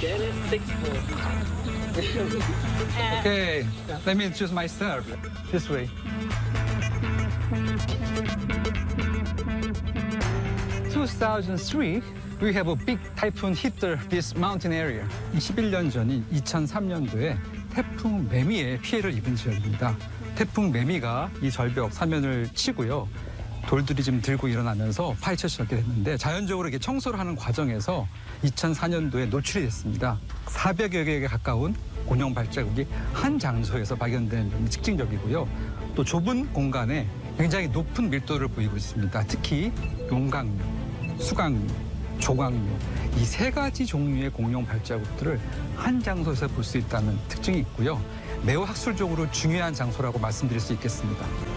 Okay, let me introduce myself. This way. 2003, we have a big typhoon hit this mountain area. 21년 전인 2003년도에 태풍 매미에 피해를 입은 지역입니다. 태풍 매미가 이 절벽 사면을 치고요. 돌들이 좀 들고 일어나면서 파헤쳐 지었게 됐는데 자연적으로 이렇게 청소를 하는 과정에서 2004년도에 노출이 됐습니다. 400여 개에 가까운 곤형 발자국이 한 장소에서 발견된 점이 특징적이고요. 또 좁은 공간에 굉장히 높은 밀도를 보이고 있습니다. 특히 용광로, 수광로, 조광로 이 세 가지 종류의 공룡 발자국들을 한 장소에서 볼 수 있다는 특징이 있고요. 매우 학술적으로 중요한 장소라고 말씀드릴 수 있겠습니다.